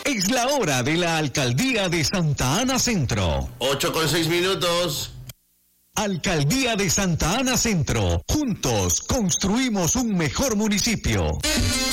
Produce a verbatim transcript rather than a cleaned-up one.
Es la hora de la Alcaldía de Santa Ana Centro. Ocho con seis minutos. Alcaldía de Santa Ana Centro. Juntos construimos un mejor municipio.